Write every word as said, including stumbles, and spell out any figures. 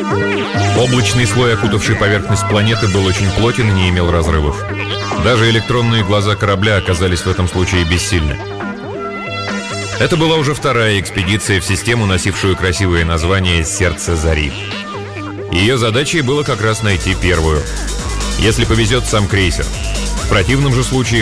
Облачный слой, окутавший поверхность планеты, был очень плотен и не имел разрывов. Даже электронные глаза корабля оказались в этом случае бессильны. Это была уже вторая экспедиция в систему, носившую красивое название «Сердце зари». Ее задачей было как раз найти первую. Если повезет, сам крейсер. В противном же случае